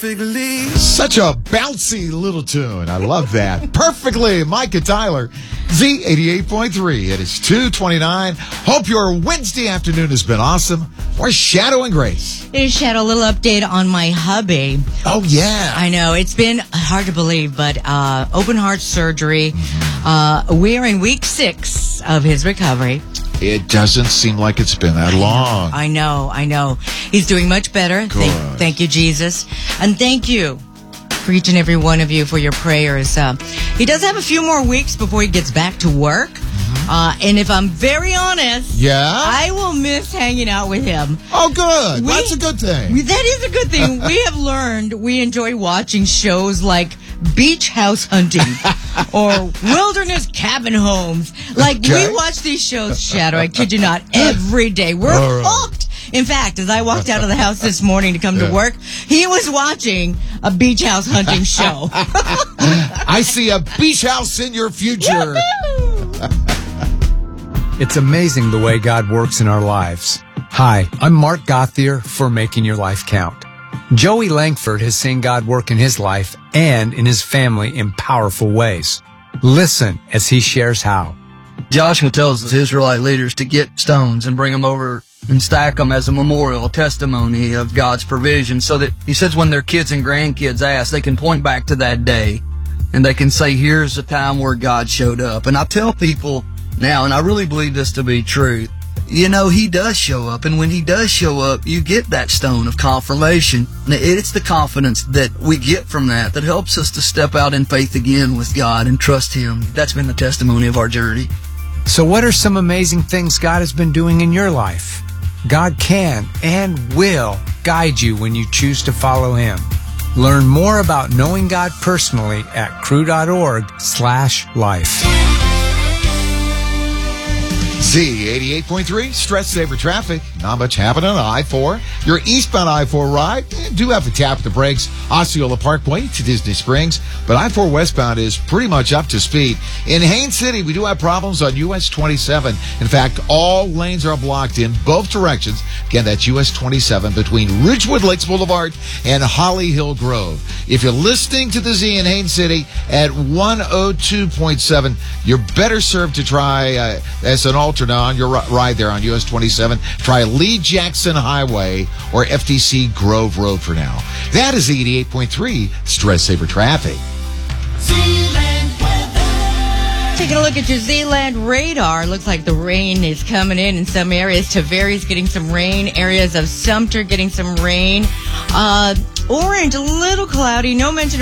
Such a bouncy little tune. I love that. Perfectly. Micah Tyler, Z88.3. It is 2:29. Hope your Wednesday afternoon has been awesome. We're Shadow and Grace. Hey, Shadow, a little update on my hubby. Oh, yeah. I know. It's been hard to believe, but open heart surgery. We're in week 6 of his recovery. It doesn't seem like it's been that long. I know. He's doing much better. Thank you, Jesus. And thank you for each and every one of you for your prayers. He does have a few more weeks before he gets back to work. And if I'm very honest, I will miss hanging out with him. Oh, good. That's a good thing. That is a good thing. We have learned we enjoy watching shows like Beach House Hunting or Wilderness Cabin Homes. We watch these shows, Shadow, I kid you not, every day. We're hooked. In fact, as I walked out of the house this morning to come to work, he was watching a Beach House Hunting show. I see a beach house in your future. It's amazing the way God works in our lives. Hi, I'm Mark Gothier for Making Your Life Count. Joey Langford has seen God work in his life and in his family in powerful ways. Listen as he shares how. Joshua tells the Israelite leaders to get stones and bring them over and stack them as a memorial, a testimony of God's provision, so that, he says, when their kids and grandkids ask, they can point back to that day and they can say, here's a time where God showed up. And I tell people now, and I really believe this to be true, you know, he does show up, and when he does show up, you get that stone of confirmation. It's the confidence that we get from that helps us to step out in faith again with God and trust him. That's been the testimony of our journey. So what are some amazing things God has been doing in your life? God can and will guide you when you choose to follow him. Learn more about knowing God personally at cru.org/life. Z88.3, stress saver traffic. Not much happening on I-4. Your eastbound I-4 ride, do have to tap the brakes. Osceola Parkway to Disney Springs. But I-4 westbound is pretty much up to speed. In Haines City, we do have problems on US 27. In fact, all lanes are blocked in both directions. Again, that's US 27 between Ridgewood Lakes Boulevard and Holly Hill Grove. If you're listening to the Z in Haines City at 102.7, you're better served to try as an alternate on your ride there on US 27. Try Lee Jackson Highway or FTC Grove Road for now. That is 88.3 Stress Saver Traffic. Taking a look at your Zealand radar. Looks like the rain is coming in some areas. Tavares getting some rain. Areas of Sumter getting some rain. Orange, a little cloudy. No mention